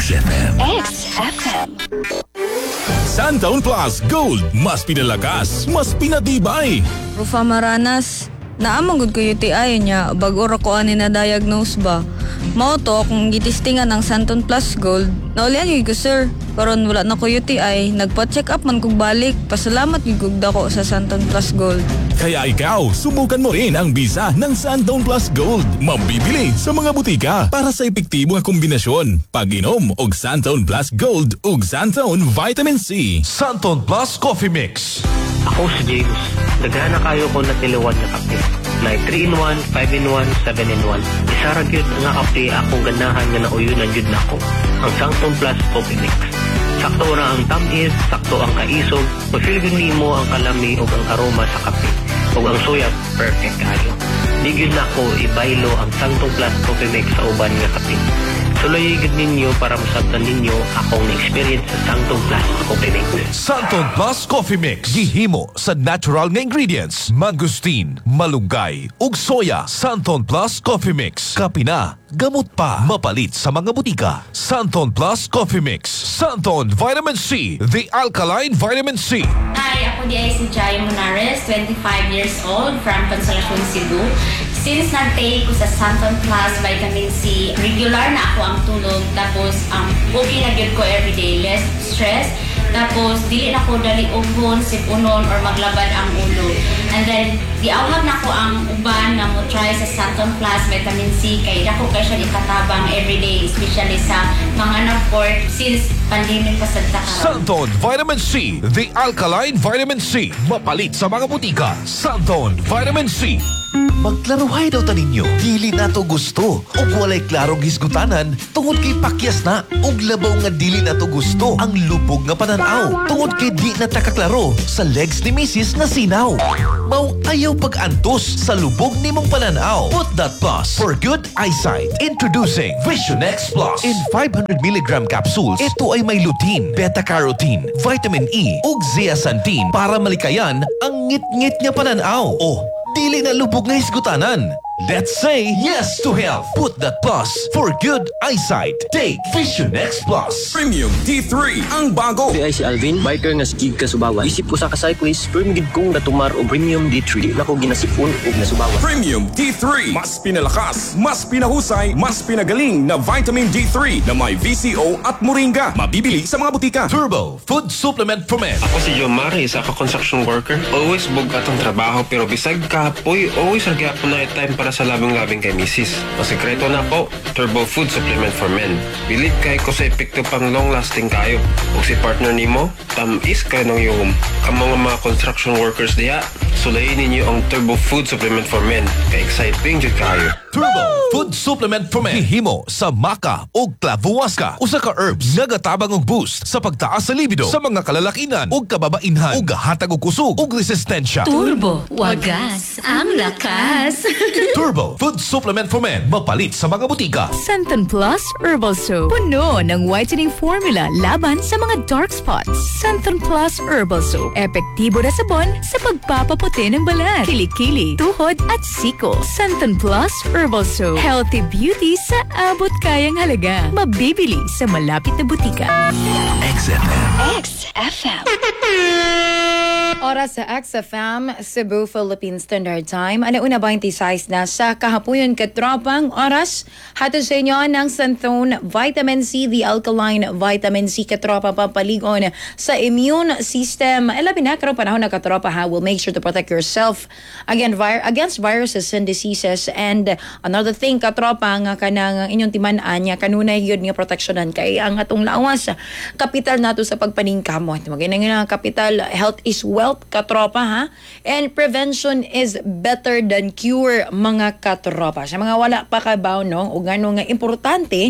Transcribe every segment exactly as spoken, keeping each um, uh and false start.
X F M. X F M. Santon Plus Gold. Mas pinalakas, mas pinatibay. Rufa Maranas, naamang gud ko U T I niya bago ra ko ani na diagnose ba. Mao to kung gitistingan ang Santon Plus Gold. Naulian gyud ko sir. Karon wala na ko U T I, nagpa-check up man kog balik. Pasalamat gyud kog dako sa Santon Plus Gold. Kaya ikaw, subukan mo rin ang bisa ng Santon Plus Gold. Mabibili sa mga butika para sa epektibo nga kombinasyon. Pag-inom og Santon Plus Gold ug Santon Vitamin C. Santon Plus Coffee Mix. Ako si James. Naghana kayo ko na tiluwan na kape. Like three in one, five in one, seven in one. Isa ra gyud nga kape akong ganahan nga nauyunan gyud nako. Ang Santon Plus Coffee Mix. Sakto ra ang tamis, sakto ang kaisog, ma-feel gyud nimo ang kalami ug ang aroma sa kape. Ug ang soya, perfect kayo. Di gyud nako ibaylo ang Santon Plus Coffee Mix sa uban nga kape. Tuloy gid ninyo para masabtan ninyo akong experience sa Santon Plus Coffee Mix. Santon Plus Coffee Mix. Gihimo sa natural nga ingredients. Mangustin, malunggay, ug soya. Santon Plus Coffee Mix. Kapina, gamot pa. Mapalit sa mga butika. Santon Plus Coffee Mix. Santon Vitamin C. The Alkaline Vitamin C. Hi, ako di ay si Jai Monares, twenty-five years old, from Consolacion, Cebu. Since nag-take ko sa Santon Plus Vitamin C, regular na ako ang tulog, tapos um, okay na gyud ko everyday, less stress, tapos dili na ko dali ugon, sipunon, or maglabad ang ulo. And then, diawhag na ko ang uban na mo try sa Santon Plus Vitamin C, kay dako kay siya ikatabang everyday, especially sa mga nag-work since pandemic pa sa takaroon. Santon Vitamin C. The Alkaline Vitamin C. Mapalit sa mga butika. Santon Vitamin C. Magklaruhay daw ta ninyo, dili na to gusto. Og walay klarong hisgutanan, tungod kay pakyas na. Og labaw nga dili na to gusto, ang lubog nga pananaw. Tungod kay di na takaklaro sa legs ni Missus nga sinaw. Mau ayaw pag-antos sa lubog nimong pananaw. Put that plus for good eyesight. Introducing Vision X Plus. In five hundred milligram capsules, ito ay may lutein, beta-carotene, vitamin E, ug zeaxanthin para malikayan ang ngit-ngit nga pananaw. Oh, dili na lubog nga hisgutanan. Let's say yes to health. Put that plus for good eyesight. Take Vision X Plus. Premium D three ang bago. Di ay si Alvin, biker nga skig kasubawan. Isip ko sa ka-cyclist, pero migid kong natumar o Premium D three. Na ko ginasipon o nasubawan. Premium D three. Mas pinalakas, mas pinahusay, mas pinagaling na vitamin D three na may V C O at moringa. Mabibili sa mga butika. Turbo Food Supplement for Men. Ako si Jomar, isa ka construction worker. Always bugat ang trabaho, pero bisag kapoy, always nagyapon na time para sa labing-labing kay misis. Masikreto na po, Turbo Food Supplement for Men. Bilit kay ko sa epekto pang long-lasting kayo. Kung si partner nimo, tamis kayo ng yung ang mga mga construction workers diya, sulayin ninyo ang Turbo Food Supplement for Men. Ka-exciting jud kayo. Turbo Food Supplement for Men. Hihimo sa maca o clavuasca. Usa ka herbs nga gatabang og boost sa pagtaas sa libido sa mga kalalakinan o kababainhan o gahatag og kusog o resistensya. Turbo, wagas ang lakas. Turbo Food Supplement for Men. Mapalit sa mga butika. Santon Plus Herbal Soap. Puno ng whitening formula laban sa mga dark spots. Santon Plus Herbal Soap. Epektibo na sabon sa pagpapaputi ng balat, kilikili, tuhod at siko. Santon Plus Herbal Soap. Healthy beauty sa abot kayang halaga. Mabibili sa malapit na butika. X F M. X F M. Oras sa X F M, Cebu, Philippine Standard Time. Ano una twenty-six na sa kahapoyon katropang oras. Hatod sa inyo ng Santon Vitamin C, the Alkaline Vitamin C, katropa pampaligon sa immune system. Elabi na, karong panahon na katropa ha, will make sure to protect yourself again, vir- against viruses and diseases. And another thing, katropa, nga kanang inyong timan-an niya, kanunay yun nga proteksyonan kay ang atong lawas. Kapital nato sa pagpaningkamot. Magandang nga kapital, health is wealth, katropa ha. And prevention is better than cure, mga katropa. Sa mga wala pa kabaw, no? O gano'n nga importante,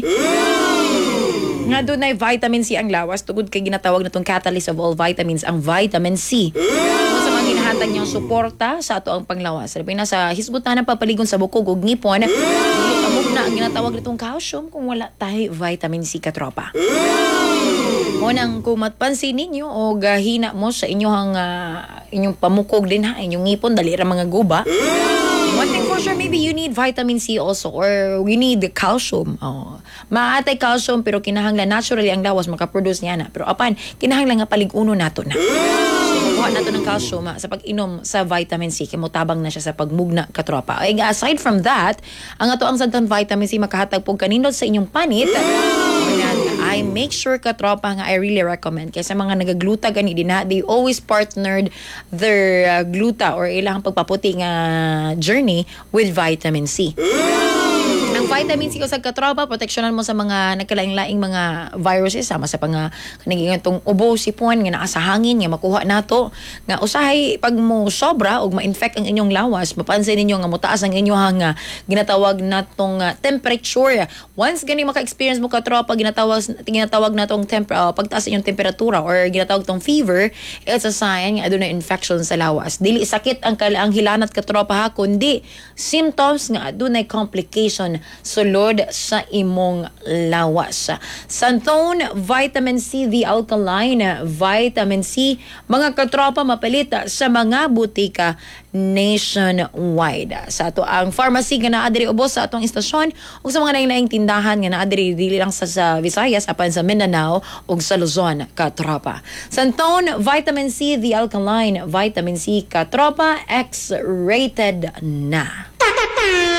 nga doon ay vitamin C ang lawas. Tugod kay ginatawag na itong catalyst of all vitamins, ang vitamin C. So, sa mga ginahatag niyang suporta sa ato ang panglawas. Sabi na sa hisgutan na papaligon sa bukog o ngipon, amog na ang ginatawag nitong calcium kung wala tayo vitamin C, katropa. Munang kung matpansin ninyo o gahina mo sa inyong, uh, inyong pamukog din ha, inyong ngipon, dali ra mga guba. One thing for for sure, maybe you need vitamin C also or we need the calcium. Oh. Maatay calcium pero kinahanglan naturally ang lawas makaproduce niya na. Pero apan, kinahanglan nga paliguno nato na. So, kuha nato ng calcium ha, sa pag-inom sa vitamin C. Kimutabang na siya sa pagmugna katropa. Ay, aside from that, ang ato ang santon vitamin C makahatag po kanindot sa inyong panit. I make sure katropa nga I really recommend kaysa mga nagagluta gani din ha, they always partnered their uh, gluta or ilang pagpaputi nga journey with vitamin C. Ang vitamin C ko sa katropa, proteksyonan mo sa mga nagkalaing-laing mga viruses, sama sa pang kanaging itong ubo, sipon, nga naa sa hangin, nga makuha nato. Nga usahay, pag mo sobra o ma-infect ang inyong lawas, mapansin ninyo nga mutaas ang inyong uh, ginatawag natong uh, temperature. Once gani maka-experience mo katropa, ginatawag, ginatawag natong temp- uh, pagtaas inyong temperatura or ginatawag tong fever, it's a sign nga aduna infection sa lawas. Dili sakit ang kalaang hilanat katropa ha, kundi symptoms nga adunay complication sulod sa imong lawas. Santon Vitamin C, the alkaline vitamin C, mga katropa mapalit sa mga butika nationwide. Sa ato ang pharmacy nga naa diri ubos sa atong istasyon ug sa mga lain-laing tindahan nga naa diri dili lang sa, sa Visayas apan sa Mindanao ug sa Luzon katropa. Santon Vitamin C, the alkaline vitamin C katropa, X-rated na.